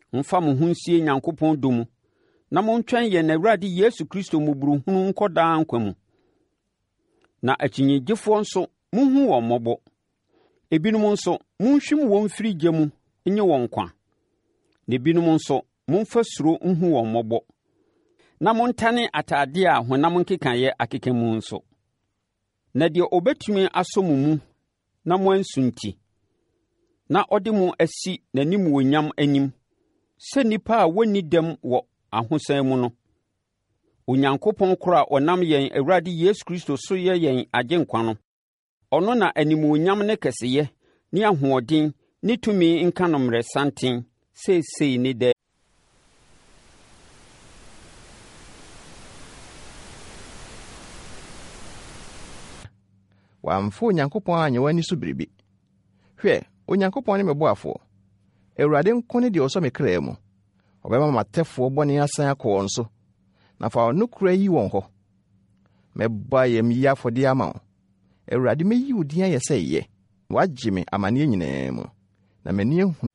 Mfa mo ho nsie Nyankopɔn dɔ mu, na montwɛn yɛn Awurade Yesu Kristo mmɔborɔhunu nkɔdaa nkwa mu. Na akyinnyegyefoɔ nso monhu wɔn mmɔbɔ. Ebinom nso monhwim wɔn mfiri gya mu nye wɔn nkwa. Na ebinom nso momfa suro nhu wɔn mmɔbɔ. Na montane atadeɛ a honam nkekaeɛ akeka mu nso. Na deɛ ɔbɛtumi asɔ mo mu na moansu nti, na ɔde mo asi n'animuonyam anim sɛ nnipa a wɔnni dɛm wɔ ahosan mu no, Onyankopɔn koro a ɔnam yɛn Awurade Yesu Kristo so yɛ yɛn agyenkwa no, ɔno na animuonyam ne kɛseyɛ ne ahoɔden ne tumi nka no mmerɛ santen seesei ne dɛ. Wamfa Onyankopɔn anyɛ w'ani so biribi. Hwɛ, Onyankopɔn ne me boafoɔ. Awurade nko ne deɛ ɔsɔ me kra mu. Ɔbɛma m'atɛfoɔ bɔne asan akɔ wɔn so, na fa ɔno kora yi wɔn hɔ. Mɛbɔ ayamyi afɔdeɛ ama wo. Awurade, meyi wo din ayɛ sɛ yɛ. Wagye me amanneɛ nyinaa mu, na m'ani ahunu